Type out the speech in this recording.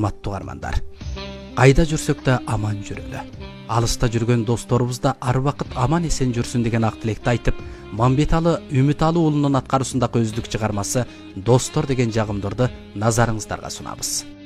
саламаттуу армандар. Кайда жүрсөк да аман жүрөлү. Алыста жүргөн досторубуз да ар убакыт аман эсен жүрсүн деген ак тилекти айтып, Мамбеталы Үмүталы уулунун аткаруусундагы өздүк чыгармасы «Достор» деген жагымдарды назарыңыздарга сунабыз.